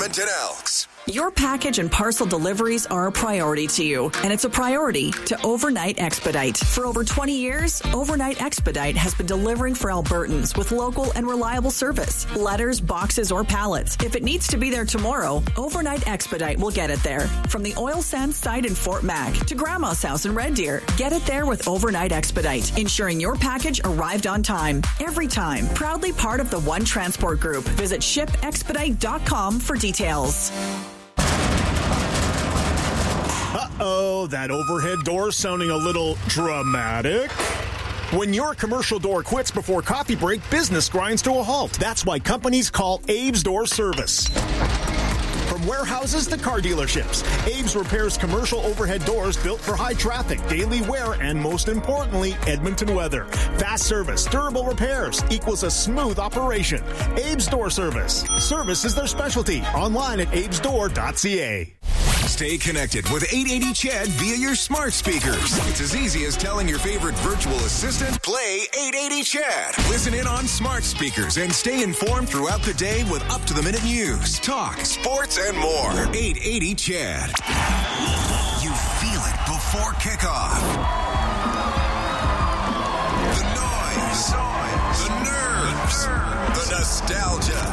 Edmonton Elks. Your package and parcel deliveries are a priority to you, and it's a priority to Overnight Expedite. For over 20 years, Overnight Expedite has been delivering for Albertans with local and reliable service. Letters, boxes, or pallets. If it needs to be there tomorrow, Overnight Expedite will get it there. From the oil sands site in Fort Mac to Grandma's house in Red Deer, get it there with Overnight Expedite, ensuring your package arrived on time. Every time. Proudly part of the One Transport Group. Visit shipexpedite.com for details. Uh-oh, that overhead door sounding a little dramatic. When your commercial door quits before coffee break, business grinds to a halt. That's why companies call Abe's Door Service. From warehouses to car dealerships, Abe's repairs commercial overhead doors built for high traffic, daily wear, and most importantly, Edmonton weather. Fast service, durable repairs equals a smooth operation. Abe's Door Service. Service is their specialty. Online at abesdoor.ca. Stay connected with 880 CHED via your smart speakers. It's as easy as telling your favorite virtual assistant, play 880 CHED. Listen in on smart speakers and stay informed throughout the day with up-to-the-minute news, talk, sports, and more. 880 CHED. You feel it before kickoff. The noise, the nerves, the nostalgia.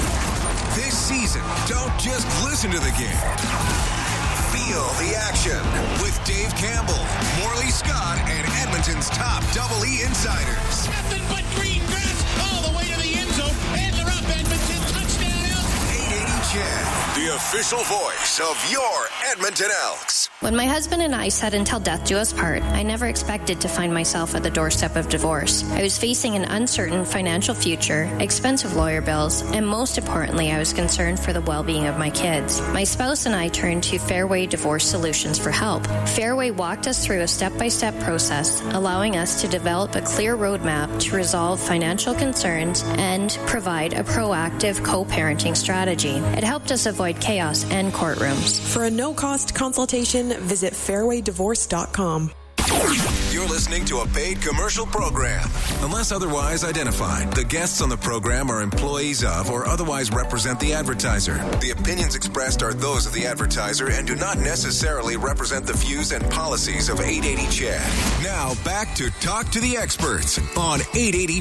This season, don't just listen to the game. Feel the action with Dave Campbell, Morley Scott, and Edmonton's top Double E insiders. Nothing but green grass all the way to the end zone, and they're up. Edmonton touchdown Elks. 880 CHED, the official voice of your Edmonton Elks. When my husband and I said until death do us part, I never expected to find myself at the doorstep of divorce. I was facing an uncertain financial future, expensive lawyer bills, and most importantly, I was concerned for the well-being of my kids. My spouse and I turned to Fairway Divorce Solutions for help. Fairway walked us through a step-by-step process, allowing us to develop a clear roadmap to resolve financial concerns and provide a proactive co-parenting strategy. It helped us avoid chaos and courtrooms. For a no-cost consultation, visit fairwaydivorce.com. You're listening to a paid commercial program. Unless otherwise identified, the guests on the program are employees of or otherwise represent the advertiser. The opinions expressed are those of the advertiser and do not necessarily represent the views and policies of 880 CHED. Now back to Talk to the Experts on 880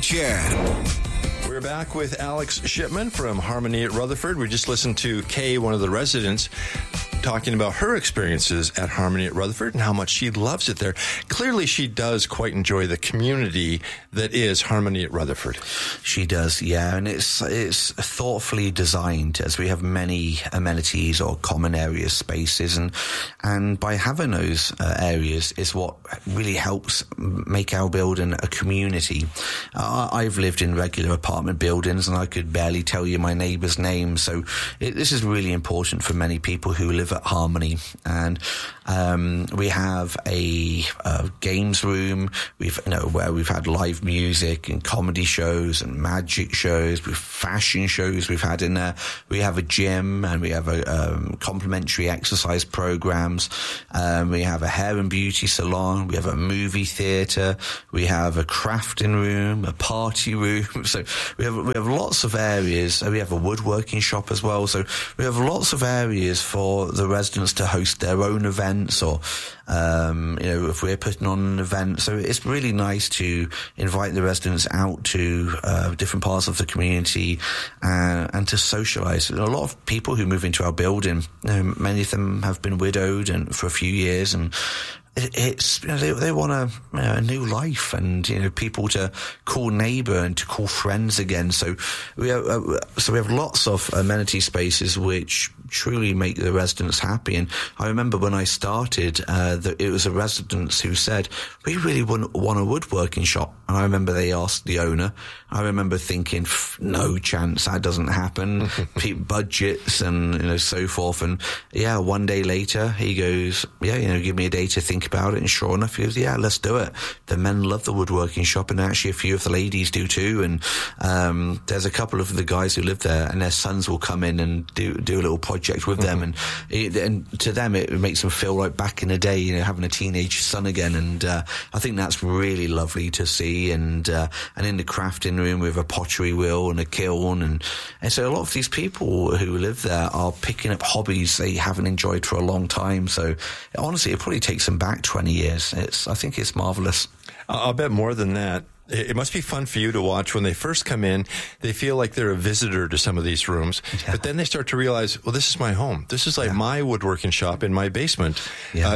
CHED. We're back with Alex Shipman from Harmony at Rutherford. We just listened to Kay, one of the residents, talking about her experiences at Harmony at Rutherford and how much she loves it there. Clearly, she does quite enjoy the community that is Harmony at Rutherford. She does, yeah, and it's thoughtfully designed, as we have many amenities or common area spaces, and by having those areas is what really helps make our building a community. I've lived in regular apartment buildings, and I could barely tell you my neighbour's name, so this is really important for many people who live at Harmony. And we have a games room, where we've had live music and comedy shows and magic shows, with fashion shows we've had in there. We have a gym, and we have a complimentary exercise programs. We have a hair and beauty salon. We have a movie theatre. We have a crafting room, a party room. So we have lots of areas. We have a woodworking shop as well. So we have lots of areas for the residents to host their own events, or if we're putting on an event. So it's really nice to invite the residents out to different parts of the community and to socialise. A lot of people who move into our building, many of them have been widowed and for a few years, and it's they want a new life, and people to call neighbour and to call friends again. So we have lots of amenity spaces which truly make the residents happy. And I remember when I started, it was a residents who said, we really want a woodworking shop. And I remember they asked the owner. I remember thinking, no chance, that doesn't happen. Budgets and so forth. And yeah, one day later he goes, give me a day to think about it. And sure enough, he goes, yeah, let's do it. The men love the woodworking shop, and actually a few of the ladies do too. And there's a couple of the guys who live there, and their sons will come in and do a little project with them, and to them it makes them feel like back in the day, having a teenage son again, and I think that's really lovely to see. And in the crafting room with a pottery wheel and a kiln, and so a lot of these people who live there are picking up hobbies they haven't enjoyed for a long time. So honestly, it probably takes them back 20 years. I think it's marvelous. I'll bet more than that. It must be fun for you to watch when they first come in. They feel like they're a visitor to some of these rooms, but then they start to realize, well, this is my home. This is like my woodworking shop in my basement. Yeah.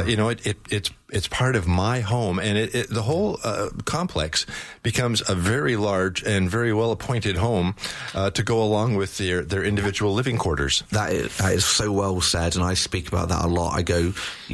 It's part of my home, and the whole complex becomes a very large and very well appointed home to go along with their individual living quarters. That is so well said, and I speak about that a lot. I go,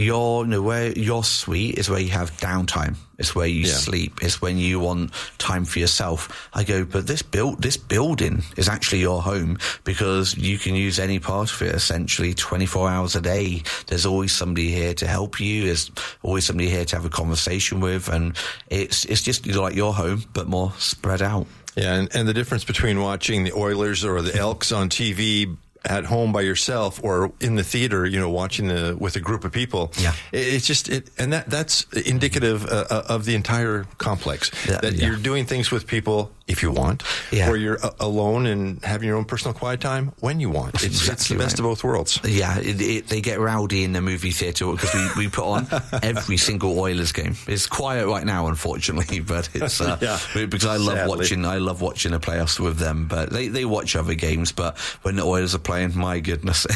where your suite is where you have downtime. It's where you sleep. It's when you want time for yourself. I go, but this building is actually your home, because you can use any part of it essentially 24 hours a day. There's always somebody here to help you. There's always somebody here to have a conversation with, and it's just like your home, but more spread out. Yeah, and the difference between watching the Oilers or the Elks on TV at home by yourself or in the theater, watching with a group of people. Yeah. It's just, that's indicative of the entire complex. You're doing things with people if you want, or you're alone and having your own personal quiet time when you want. It's the best of both worlds. Yeah, they get rowdy in the movie theater because we put on every single Oilers game. It's quiet right now, unfortunately, but it's because I love watching the playoffs with them. But they watch other games. But when the Oilers are playing, my goodness,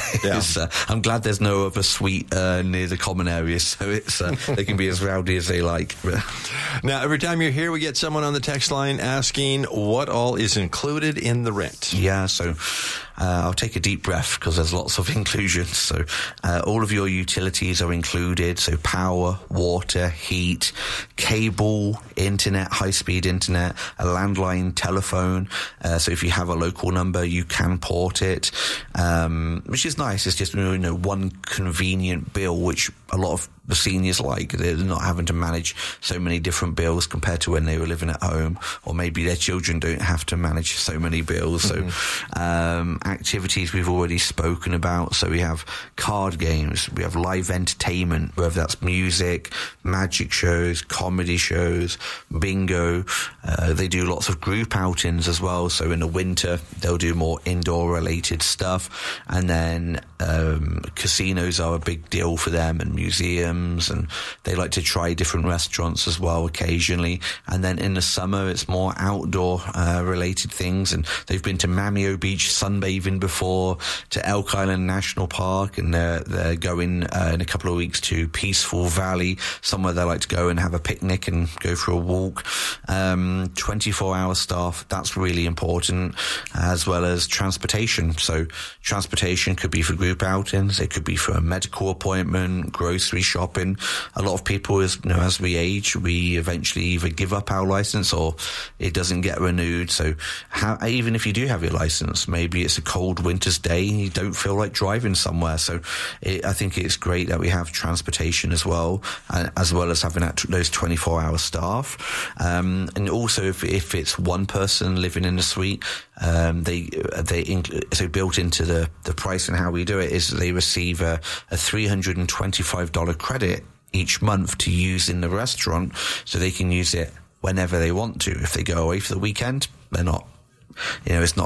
I'm glad there's no other suite near the common areas, so it's they can be as rowdy as they like. Now, every time you're here, we get someone on the text line asking what all is included in the rent. Yeah, so I'll take a deep breath because there's lots of inclusions. So all of your utilities are included. So power, water, heat, cable, internet, high-speed internet, a landline telephone. So if you have a local number, you can port it, which is nice. It's just one convenient bill, which a lot of the seniors like. They're not having to manage so many different bills compared to when they were living at home, or maybe their children don't have to manage so many bills. So activities we've already spoken about. So we have card games, we have live entertainment, whether that's music, magic shows, comedy shows, bingo. They do lots of group outings as well. So in the winter, they'll do more indoor related stuff. And then casinos are a big deal for them, and museums, and they like to try different restaurants as well occasionally. And then in the summer, it's more outdoor related things, and they've been to Mamio Beach sunbathing before, to Elk Island National Park, and they're going in a couple of weeks to Peaceful Valley, somewhere they like to go and have a picnic and go for a walk. 24-hour staff, that's really important, as well as transportation. So transportation could be for group outings, it could be for a medical appointment, grocery shopping. A lot of people, as we age, we eventually either give up our license or it doesn't get renewed. So even if you do have your license, maybe it's a cold winter's day and you don't feel like driving somewhere. So I think it's great that we have transportation as well as having those 24-hour staff. And also if it's one person living in a suite, so built into the price and how we do it is they receive a $325 credit each month to use in the restaurant, so they can use it whenever they want to. If they go away for the weekend, they're not, it's not